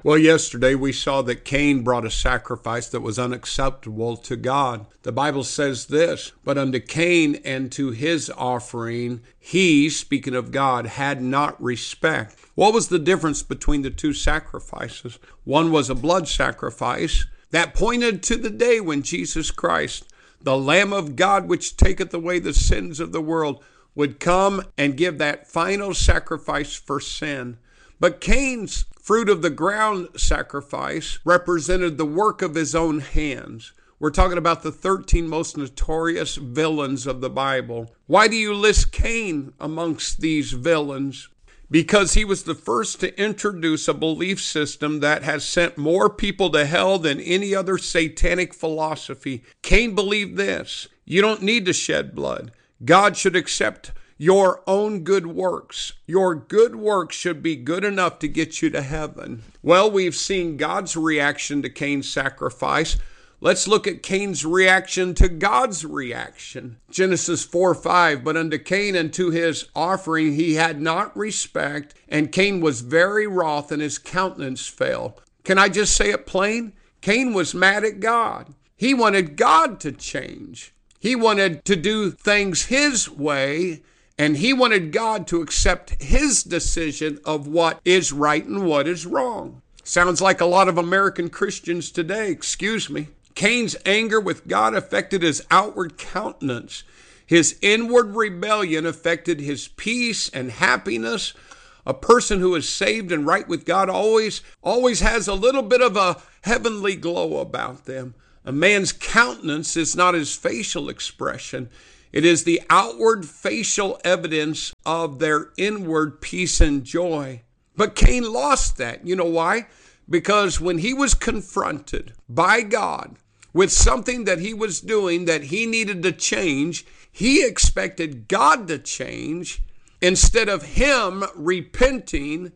Well, yesterday we saw that Cain brought a sacrifice that was unacceptable to God. The Bible says this, but unto Cain and to his offering, he, speaking of God, had not respect. What was the difference between the two sacrifices? One was a blood sacrifice that pointed to the day when Jesus Christ, the Lamb of God, which taketh away the sins of the world, would come and give that final sacrifice for sin. But Cain's fruit of the ground sacrifice represented the work of his own hands. We're talking about the 13 most notorious villains of the Bible. Why do you list Cain amongst these villains? Because he was the first to introduce a belief system that has sent more people to hell than any other satanic philosophy. Cain believed this: you don't need to shed blood. God should accept your own good works. Your good works should be good enough to get you to heaven. Well, we've seen God's reaction to Cain's sacrifice. Let's look at Cain's reaction to God's reaction. Genesis 4:5, but unto Cain and to his offering he had not respect, and Cain was very wroth, and his countenance fell. Can I just say it plain? Cain was mad at God. He wanted God to change. He wanted to do things his way, and he wanted God to accept his decision of what is right and what is wrong. Sounds like a lot of American Christians today, excuse me. Cain's anger with God affected his outward countenance. His inward rebellion affected his peace and happiness. A person who is saved and right with God always has a little bit of a heavenly glow about them. A man's countenance is not his facial expression. It is the outward facial evidence of their inward peace and joy. But Cain lost that. You know why? Because when he was confronted by God with something that he was doing that he needed to change, he expected God to change instead of him repenting,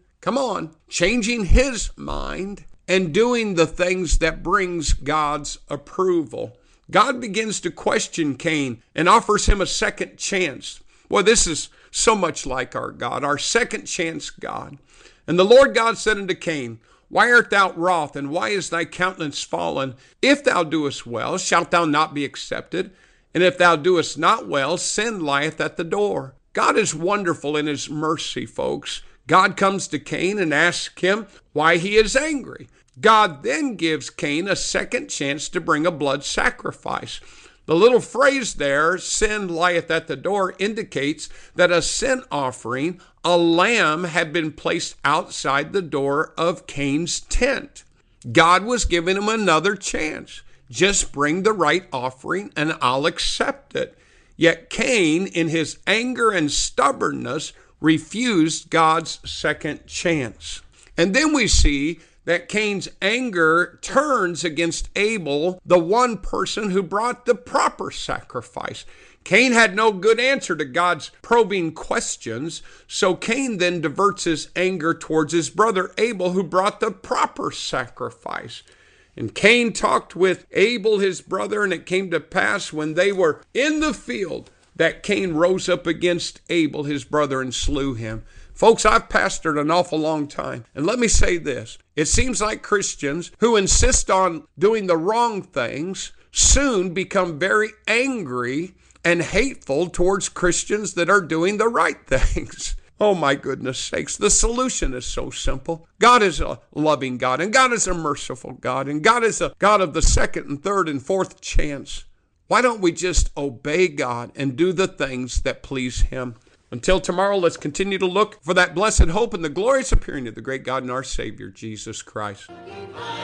changing his mind and doing the things that brings God's approval. God begins to question Cain and offers him a second chance. Boy, this is so much like our God, our second chance God. And the Lord God said unto Cain, why art thou wroth, and why is thy countenance fallen? If thou doest well, shalt thou not be accepted? And if thou doest not well, sin lieth at the door. God is wonderful in his mercy, folks. God comes to Cain and asks him why he is angry. God then gives Cain a second chance to bring a blood sacrifice. The little phrase there, sin lieth at the door, indicates that a sin offering, a lamb, had been placed outside the door of Cain's tent. God was giving him another chance. Just bring the right offering and I'll accept it. Yet Cain, in his anger and stubbornness, refused God's second chance. And then we see that Cain's anger turns against Abel, the one person who brought the proper sacrifice. Cain had no good answer to God's probing questions, so Cain then diverts his anger towards his brother Abel, who brought the proper sacrifice. And Cain talked with Abel, his brother, and it came to pass when they were in the field that Cain rose up against Abel, his brother, and slew him. Folks, I've pastored an awful long time, and let me say this. It seems like Christians who insist on doing the wrong things soon become very angry and hateful towards Christians that are doing the right things. Oh my goodness sakes, the solution is so simple. God is a loving God, and God is a merciful God, and God is a God of the second and third and fourth chance. Why don't we just obey God and do the things that please him? Until tomorrow, let's continue to look for that blessed hope and the glorious appearing of the great God and our Savior, Jesus Christ.